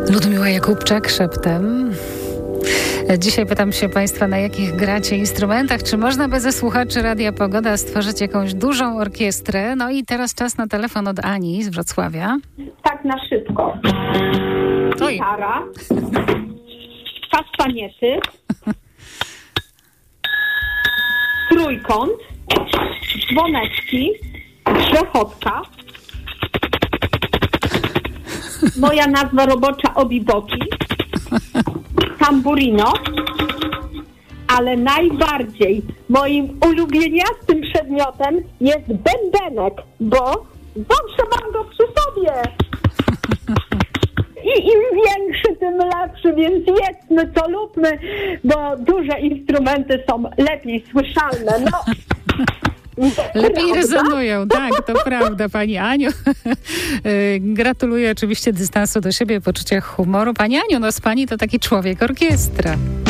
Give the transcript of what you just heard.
Ludmiła Jakubczak szeptem. Dzisiaj pytam się Państwa, na jakich gracie instrumentach? Czy można by ze słuchaczy Radia Pogoda stworzyć jakąś dużą orkiestrę? No i teraz czas na telefon od Ani z Wrocławia. Tak na szybko. Gitara, kastaniety, trójkąt, dzwoneczki, grzechotka, moja nazwa robocza obiboki, tamburino, ale najbardziej moim ulubieniastym przedmiotem jest bębenek, bo zawsze mam go przy sobie. I im większy, tym lepszy, więc jedzmy co lubmy, bo duże instrumenty są lepiej słyszalne. No. Lepiej rezonują, tak, to prawda, Pani Aniu. Gratuluję oczywiście dystansu do siebie, poczucia humoru. Pani Aniu, no z Pani to taki człowiek orkiestra.